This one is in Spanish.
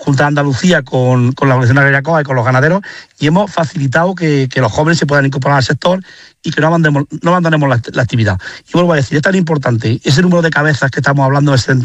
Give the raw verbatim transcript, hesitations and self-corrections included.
Junta de Andalucía con, con la Organización Agraria COA y con los ganaderos, y hemos facilitado que, que los jóvenes se puedan incorporar al sector y que no abandonemos, no abandonemos la, la actividad. Y vuelvo a decir, es tan importante ese número de cabezas que estamos hablando de